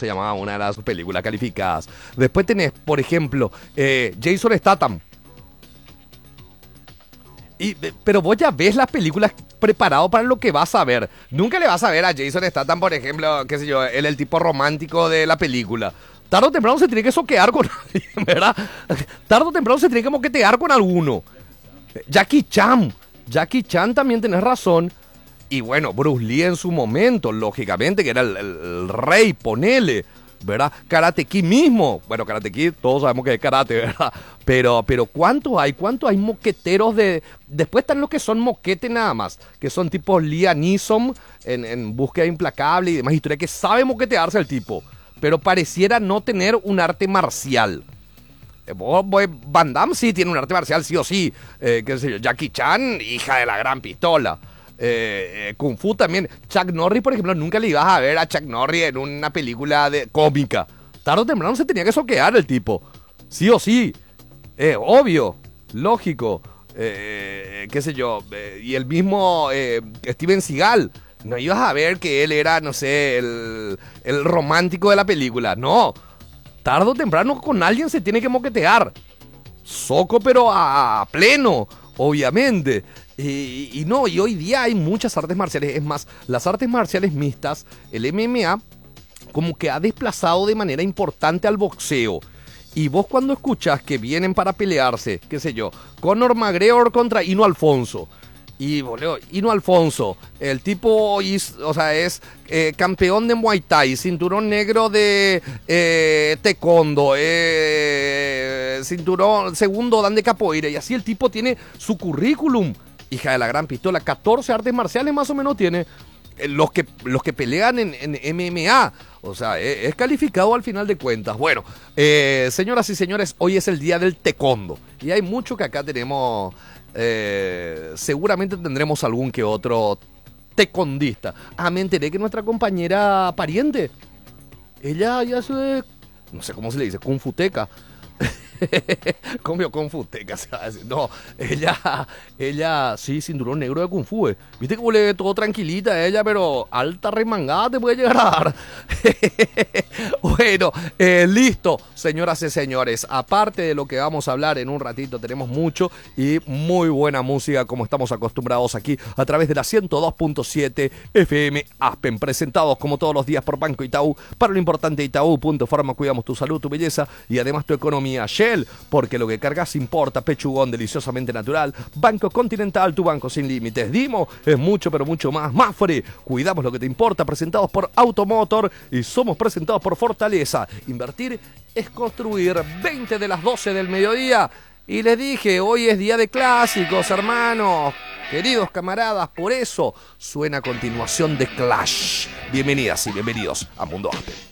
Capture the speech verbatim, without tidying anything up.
se llamaba una de las películas calificadas. Después tenés, por ejemplo, eh, Jason Statham. Y, pero vos ya ves las películas preparado para lo que vas a ver. Nunca le vas a ver a Jason Statham, por ejemplo, qué sé yo, él el tipo romántico de la película. Tarde o temprano se tiene que soquear con alguien, ¿verdad? Tarde o temprano se tiene que moquetear con alguno. Jackie Chan. Jackie Chan también tenés razón. Y bueno, Bruce Lee en su momento, lógicamente, que era el, el, el rey, ponele, ¿verdad? Karate Kid mismo. Bueno, Karate Kid, todos sabemos que es karate, ¿verdad? Pero, pero ¿cuántos hay? ¿Cuántos hay moqueteros de...? Después están los que son moquete nada más, que son tipo Liam Neeson en, en Búsqueda Implacable y demás historias, que sabe moquetearse el tipo, pero pareciera no tener un arte marcial. Van Damme sí tiene un arte marcial, sí o sí. Eh, qué sé yo, Jackie Chan, hija de la gran pistola. Eh, eh, Kung Fu también. Chuck Norris, por ejemplo, nunca le ibas a ver a Chuck Norris en una película de cómica. Tarde o temprano se tenía que soquear el tipo. Sí o sí. Eh, obvio. Lógico. Eh, qué sé yo. Eh, y el mismo eh, Steven Seagal. No ibas a ver que él era, no sé, el, el romántico de la película. No. Tarde o temprano con alguien se tiene que moquetear. Soco, pero a, a pleno, obviamente. Y, y no, y hoy día hay muchas artes marciales. Es más, las artes marciales mixtas, el M M A, como que ha desplazado de manera importante al boxeo. Y vos cuando escuchas que vienen para pelearse, qué sé yo, Conor McGregor contra Ino Alfonso. Y, boludo, Ino Alfonso, el tipo is, o sea, es eh, campeón de Muay Thai, cinturón negro de eh, taekwondo, eh, cinturón segundo dan de capoeira. Y así el tipo tiene su currículum. Hija de la gran pistola, catorce artes marciales más o menos tiene. Eh, los, que, los que pelean en, en M M A. O sea, es, es calificado al final de cuentas. Bueno, eh, señoras y señores, hoy es el día del taekwondo. Y hay mucho que acá tenemos... Eh, seguramente tendremos algún que otro taekwondista. Ah, me enteré que nuestra compañera pariente, ella ya se... no sé cómo se le dice, Kung-Futeca. Comió Kung Fu, no, ella, ella, sí, cinturón negro de Kung Fu, eh. Viste que huele todo tranquilita ella, pero alta remangada te puede llegar a dar. Bueno, eh, listo, señoras y señores, aparte de lo que vamos a hablar en un ratito, tenemos mucho y muy buena música como estamos acostumbrados aquí a través de la ciento dos punto siete F M Aspen, presentados como todos los días por Banco Itaú, para lo importante Itaú, punto Farma, cuidamos tu salud, tu belleza y además tu economía. Shell, porque lo que cargas importa, pechugón deliciosamente natural, Banco Continental, tu banco sin límites, Dimo, es mucho pero mucho más, Mafre, cuidamos lo que te importa, presentados por Automotor y somos presentados por Fortaleza. Invertir es construir. Veinte de las doce del mediodía y les dije, hoy es día de clásicos, hermanos, queridos camaradas, por eso suena a continuación de Clash. Bienvenidas y bienvenidos a Mundo Aspen.